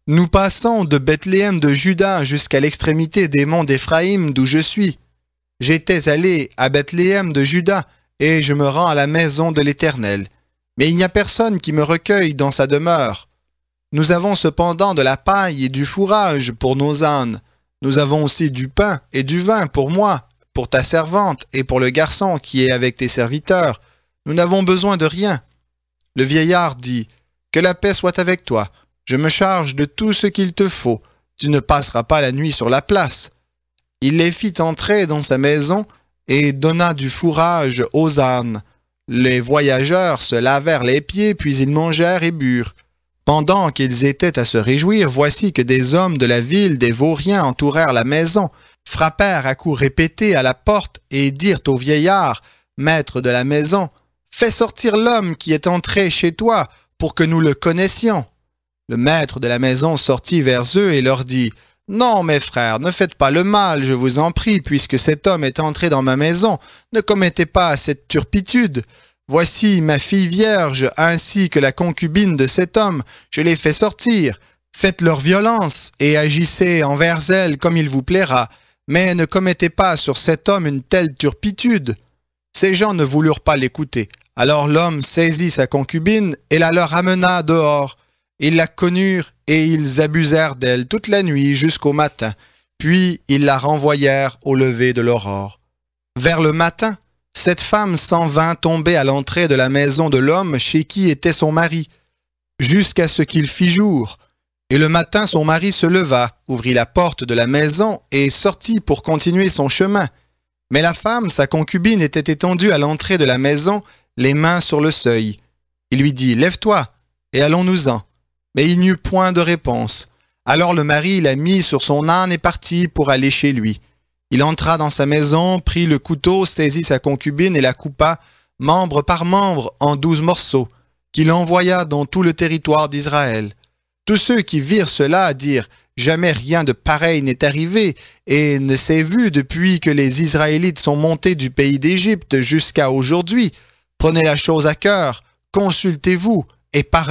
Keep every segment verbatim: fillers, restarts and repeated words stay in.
Nous passons de Bethléem de Juda jusqu'à l'extrémité des monts d'Éphraïm d'où je suis. J'étais allé à Bethléem de Juda et je me rends à la maison de l'Éternel. Mais il n'y a personne qui me recueille dans sa demeure. Nous avons cependant de la paille et du fourrage pour nos ânes. Nous avons aussi du pain et du vin pour moi, pour ta servante et pour le garçon qui est avec tes serviteurs. Nous n'avons besoin de rien. » Le vieillard dit, « Que la paix soit avec toi. Je me charge de tout ce qu'il te faut. Tu ne passeras pas la nuit sur la place. » Il les fit entrer dans sa maison et donna du fourrage aux ânes. Les voyageurs se lavèrent les pieds, puis ils mangèrent et burent. Pendant qu'ils étaient à se réjouir, voici que des hommes de la ville des Vauriens entourèrent la maison, frappèrent à coups répétés à la porte et dirent au vieillard, maître de la maison, « Fais sortir l'homme qui est entré chez toi pour que nous le connaissions. » Le maître de la maison sortit vers eux et leur dit, « Non, mes frères, ne faites pas le mal, je vous en prie, puisque cet homme est entré dans ma maison. Ne commettez pas cette turpitude. Voici ma fille vierge, ainsi que la concubine de cet homme, je les fais sortir. Faites leur violence et agissez envers elles comme il vous plaira, mais ne commettez pas sur cet homme une telle turpitude. » Ces gens ne voulurent pas l'écouter. Alors l'homme saisit sa concubine et la leur amena dehors. Ils la connurent et ils abusèrent d'elle toute la nuit jusqu'au matin. Puis ils la renvoyèrent au lever de l'aurore. Vers le matin, cette femme s'en vint tomber à l'entrée de la maison de l'homme chez qui était son mari, jusqu'à ce qu'il fît jour. Et le matin, son mari se leva, ouvrit la porte de la maison et sortit pour continuer son chemin. Mais la femme, sa concubine, était étendue à l'entrée de la maison, les mains sur le seuil. Il lui dit « Lève-toi et allons-nous-en. » Mais il n'y eut point de réponse. Alors le mari la mit sur son âne et partit pour aller chez lui. Il entra dans sa maison, prit le couteau, saisit sa concubine et la coupa, membre par membre, en douze morceaux, qu'il envoya dans tout le territoire d'Israël. Tous ceux qui virent cela dirent « Jamais rien de pareil n'est arrivé et ne s'est vu depuis que les Israélites sont montés du pays d'Égypte jusqu'à aujourd'hui. Prenez la chose à cœur, consultez-vous et parlez. »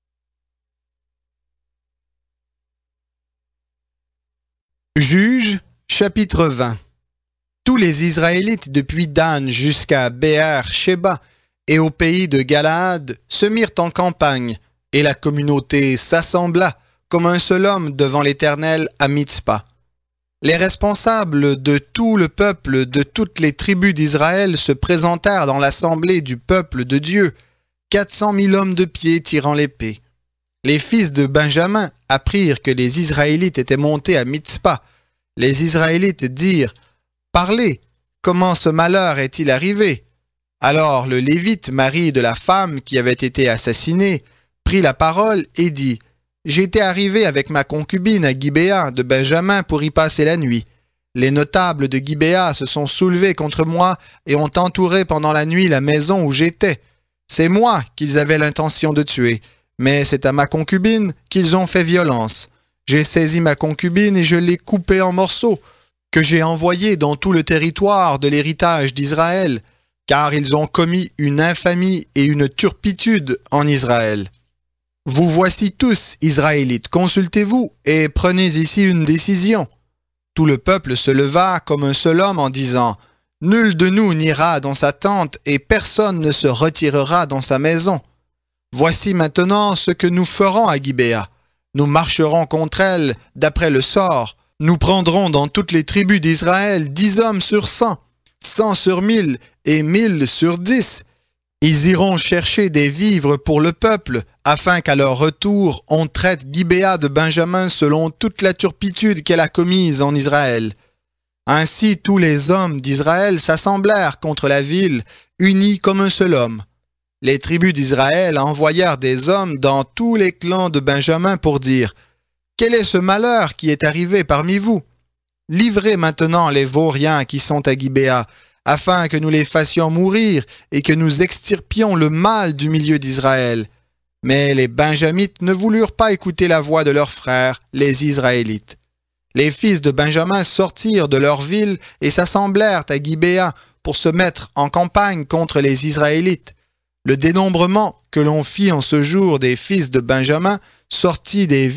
Juges, chapitre vingt. Tous les Israélites depuis Dan jusqu'à Béer-Shéba et au pays de Galaad se mirent en campagne, et la communauté s'assembla comme un seul homme devant l'Éternel à Mitzpa. Les responsables de tout le peuple de toutes les tribus d'Israël se présentèrent dans l'assemblée du peuple de Dieu, quatre cent mille hommes de pied tirant l'épée. Les fils de Benjamin apprirent que les Israélites étaient montés à Mitzpa. Les Israélites dirent « Parlez, comment ce malheur est-il arrivé ?» Alors le Lévite, mari de la femme qui avait été assassinée, prit la parole et dit « J'étais arrivé avec ma concubine à Gibéa de Benjamin pour y passer la nuit. Les notables de Gibéa se sont soulevés contre moi et ont entouré pendant la nuit la maison où j'étais. C'est moi qu'ils avaient l'intention de tuer. Mais c'est à ma concubine qu'ils ont fait violence. J'ai saisi ma concubine et je l'ai coupée en morceaux, que j'ai envoyée dans tout le territoire de l'héritage d'Israël, car ils ont commis une infamie et une turpitude en Israël. Vous voici tous, Israélites, consultez-vous et prenez ici une décision. » Tout le peuple se leva comme un seul homme en disant « Nul de nous n'ira dans sa tente et personne ne se retirera dans sa maison. » Voici maintenant ce que nous ferons à Gibéa. Nous marcherons contre elle d'après le sort. Nous prendrons dans toutes les tribus d'Israël dix hommes sur cent, cent sur mille et mille sur dix. Ils iront chercher des vivres pour le peuple, afin qu'à leur retour, on traite Gibéa de Benjamin selon toute la turpitude qu'elle a commise en Israël. Ainsi tous les hommes d'Israël s'assemblèrent contre la ville, unis comme un seul homme. Les tribus d'Israël envoyèrent des hommes dans tous les clans de Benjamin pour dire « Quel est ce malheur qui est arrivé parmi vous? Livrez maintenant les Vauriens qui sont à Gibéa, afin que nous les fassions mourir et que nous extirpions le mal du milieu d'Israël. » Mais les Benjamites ne voulurent pas écouter la voix de leurs frères, les Israélites. Les fils de Benjamin sortirent de leur ville et s'assemblèrent à Gibéa pour se mettre en campagne contre les Israélites. Le dénombrement que l'on fit en ce jour des fils de Benjamin sortit des